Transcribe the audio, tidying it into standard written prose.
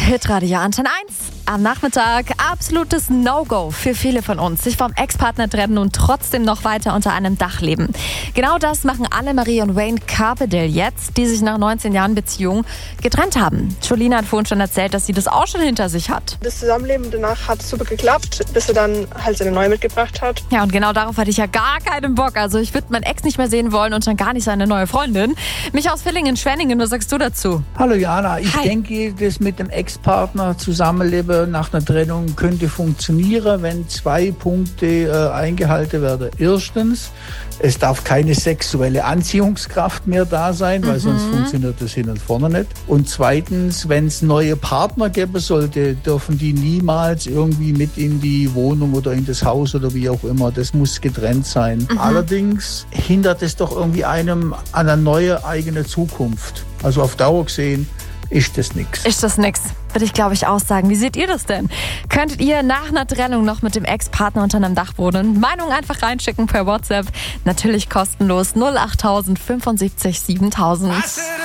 Hitradio Antenne 1. Am Nachmittag absolutes No-Go für viele von uns. Sich vom Ex-Partner trennen und trotzdem noch weiter unter einem Dach leben. Genau das machen Annemarie und Wayne Carpedale jetzt, die sich nach 19 Jahren Beziehung getrennt haben. Jolina hat vorhin schon erzählt, dass sie das auch schon hinter sich hat. Das Zusammenleben danach hat super geklappt, bis er dann halt seine neue mitgebracht hat. Ja, und genau darauf hatte ich ja gar keinen Bock. Also ich würde meinen Ex nicht mehr sehen wollen und schon gar nicht seine neue Freundin. Mich aus Villingen-Schwenningen, was sagst du dazu? Hallo Jana, ich Hi. denke, das mit dem Ex-Partner Zusammenleben nach einer Trennung könnte funktionieren, wenn 2 Punkte eingehalten werden. Erstens, es darf keine sexuelle Anziehungskraft mehr da sein, weil sonst funktioniert das hin und vorne nicht. Und zweitens, wenn es neue Partner geben sollte, dürfen die niemals irgendwie mit in die Wohnung oder in das Haus oder wie auch immer. Das muss getrennt sein. Allerdings hindert es doch irgendwie einem an eine neue eigene Zukunft. Also auf Dauer gesehen ist das nix. Ist das nix? Würde ich, glaube ich, auch sagen. Wie seht ihr das denn? Könntet ihr nach einer Trennung noch mit dem Ex-Partner unter einem Dach wohnen? Meinung einfach reinschicken per WhatsApp. Natürlich kostenlos 08000 75 7000.